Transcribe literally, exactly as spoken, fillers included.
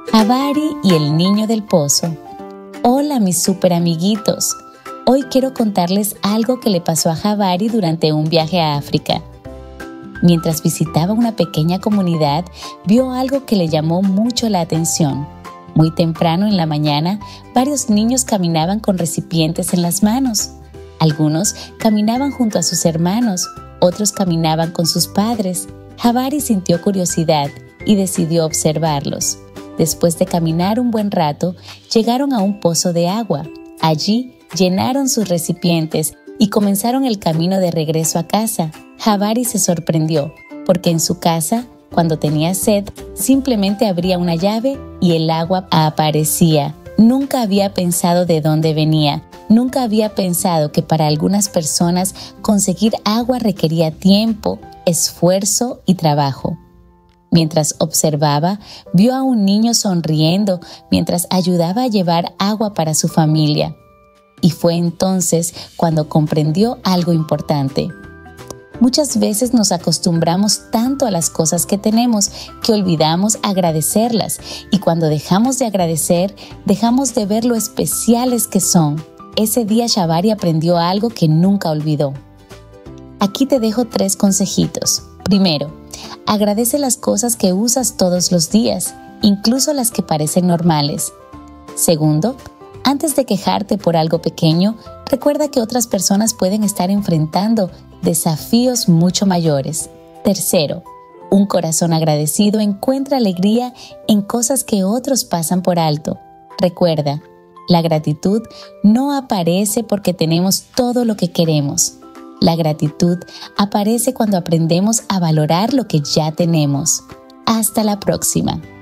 Jabari y el niño del pozo. Hola mis super amiguitos. Hoy quiero contarles algo que le pasó a Jabari durante un viaje a África. Mientras visitaba una pequeña comunidad, vio algo que le llamó mucho la atención. Muy temprano en la mañana, varios niños caminaban con recipientes en las manos. Algunos caminaban junto a sus hermanos, otros caminaban con sus padres. Jabari sintió curiosidad y decidió observarlos. Después de caminar un buen rato, llegaron a un pozo de agua. Allí llenaron sus recipientes y comenzaron el camino de regreso a casa. Jabari se sorprendió, porque en su casa, cuando tenía sed, simplemente abría una llave y el agua aparecía. Nunca había pensado de dónde venía. Nunca había pensado que para algunas personas conseguir agua requería tiempo, esfuerzo y trabajo. Mientras observaba, vio a un niño sonriendo mientras ayudaba a llevar agua para su familia. Y fue entonces cuando comprendió algo importante. Muchas veces nos acostumbramos tanto a las cosas que tenemos que olvidamos agradecerlas, y cuando dejamos de agradecer, dejamos de ver lo especiales que son. Ese día Jabari aprendió algo que nunca olvidó. Aquí te dejo tres consejitos. Primero, agradece las cosas que usas todos los días, incluso las que parecen normales. Segundo, antes de quejarte por algo pequeño, recuerda que otras personas pueden estar enfrentando desafíos mucho mayores. Tercero, un corazón agradecido encuentra alegría en cosas que otros pasan por alto. Recuerda, la gratitud no aparece porque tenemos todo lo que queremos. La gratitud aparece cuando aprendemos a valorar lo que ya tenemos. Hasta la próxima.